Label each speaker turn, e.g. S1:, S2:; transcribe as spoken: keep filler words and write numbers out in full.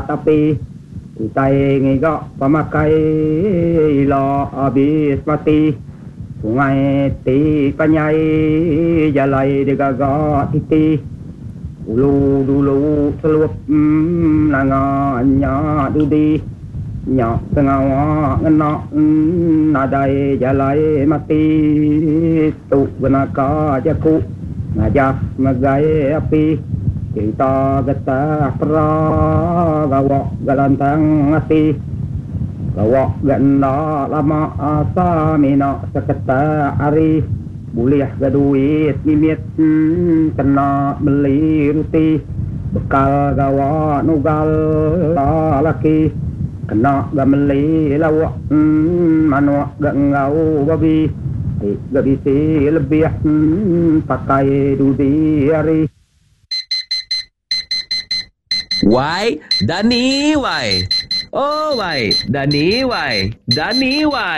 S1: tapi utai ngigak pamakai lo habis mati sungai ti panyai jalai digagak titi ulu dulu selup mm, nanganya dudi nyak sengawa ngenak mm, nadai jalai mati tu benaka jaku ngajak magai api kita getah pera gawak galantang hati gawak ganda lama asa mina seketa hari boleh gaduit mimit hmm, kena beli ruti bekal gawak nugal laki kena gameli lawak hmm, manuak gangau babi gak bisa lebih hmm, pakai dudi hari.
S2: Why? Dani, why? Oh, why? Dani, why? Dani, why?